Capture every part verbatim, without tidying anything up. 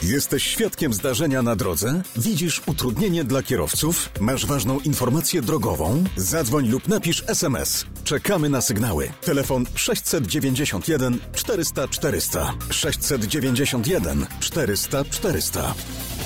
Jesteś świadkiem zdarzenia na drodze? Widzisz utrudnienie dla kierowców? Masz ważną informację drogową? Zadzwoń lub napisz es em es. Czekamy na sygnały. Telefon sześć dziewięćdziesiąt jeden czterysta czterysta. sześć dziewięćdziesiąt jeden czterysta czterysta.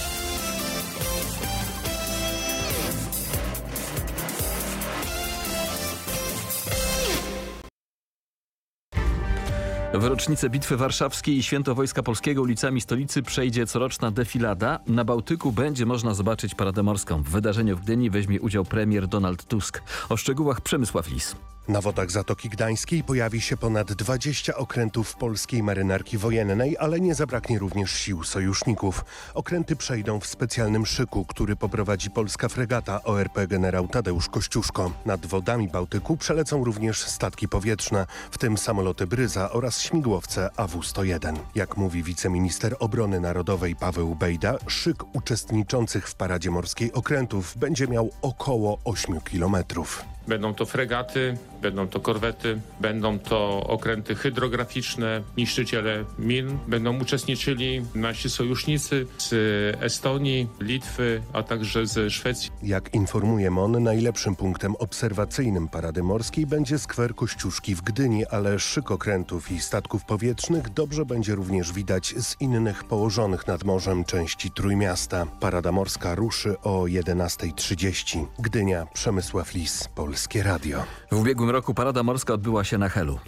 W rocznicę Bitwy Warszawskiej i Święto Wojska Polskiego ulicami stolicy przejdzie coroczna defilada. Na Bałtyku będzie można zobaczyć paradę morską. W wydarzeniu w Gdyni weźmie udział premier Donald Tusk. O szczegółach Przemysław Lis. Na wodach Zatoki Gdańskiej pojawi się ponad dwadzieścia okrętów polskiej marynarki wojennej, ale nie zabraknie również sił sojuszników. Okręty przejdą w specjalnym szyku, który poprowadzi polska fregata O R P generał Tadeusz Kościuszko. Nad wodami Bałtyku przelecą również statki powietrzne, w tym samoloty Bryza oraz śmigłowce A W sto jeden. Jak mówi wiceminister obrony narodowej Paweł Bejda, szyk uczestniczących w paradzie morskiej okrętów będzie miał około ośmiu kilometrów. Będą to fregaty, będą to korwety, będą to okręty hydrograficzne, niszczyciele min. Będą uczestniczyli nasi sojusznicy z Estonii, Litwy, a także ze Szwecji. Jak informuje M O N, najlepszym punktem obserwacyjnym parady morskiej będzie skwer Kościuszki w Gdyni, ale szyk okrętów i statków powietrznych dobrze będzie również widać z innych położonych nad morzem części Trójmiasta. Parada morska ruszy o jedenasta trzydzieści. Gdynia, Przemysław Lis, Polskie Radio. W ubiegłym roku parada morska odbyła się na Helu.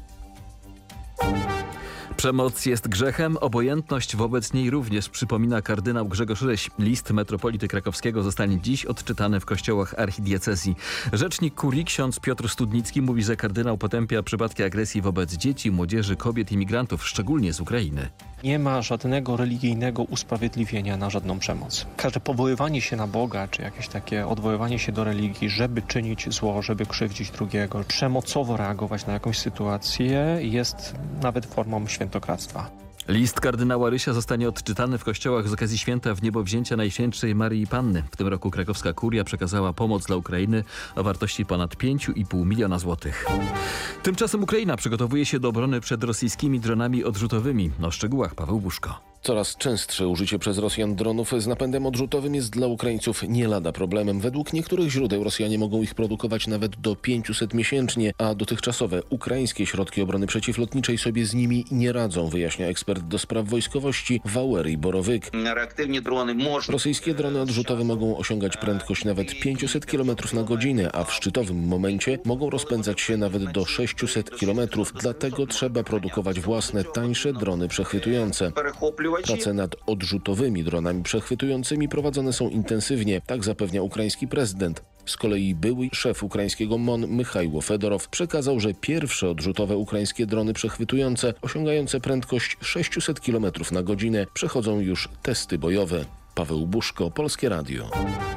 Przemoc jest grzechem, obojętność wobec niej również, przypomina kardynał Grzegorz Ryś. List metropolity krakowskiego zostanie dziś odczytany w kościołach archidiecezji. Rzecznik kurii ksiądz Piotr Studnicki mówi, że kardynał potępia przypadki agresji wobec dzieci, młodzieży, kobiet i migrantów, szczególnie z Ukrainy. Nie ma żadnego religijnego usprawiedliwienia na żadną przemoc. Każde powoływanie się na Boga, czy jakieś takie odwoływanie się do religii, żeby czynić zło, żeby krzywdzić drugiego, przemocowo reagować na jakąś sytuację, jest nawet formą świętokradztwa. List kardynała Rysia zostanie odczytany w kościołach z okazji święta Wniebowzięcia Najświętszej Maryi Panny. W tym roku krakowska kuria przekazała pomoc dla Ukrainy o wartości ponad pięć i pół miliona złotych. Tymczasem Ukraina przygotowuje się do obrony przed rosyjskimi dronami odrzutowymi. O szczegółach Paweł Buszko. Coraz częstsze użycie przez Rosjan dronów z napędem odrzutowym jest dla Ukraińców nie lada problemem. Według niektórych źródeł Rosjanie mogą ich produkować nawet do pięciuset miesięcznie, a dotychczasowe ukraińskie środki obrony przeciwlotniczej sobie z nimi nie radzą, wyjaśnia ekspert do spraw wojskowości Wałery Borowyk. Rosyjskie drony odrzutowe mogą osiągać prędkość nawet pięćset kilometrów na godzinę, a w szczytowym momencie mogą rozpędzać się nawet do sześciuset kilometrów. Dlatego trzeba produkować własne, tańsze drony przechwytujące. Prace nad odrzutowymi dronami przechwytującymi prowadzone są intensywnie, tak zapewnia ukraiński prezydent. Z kolei były szef ukraińskiego M O N Michajło Fedorow przekazał, że pierwsze odrzutowe ukraińskie drony przechwytujące, osiągające prędkość sześciuset kilometrów na godzinę, przechodzą już testy bojowe. Paweł Buszko, Polskie Radio.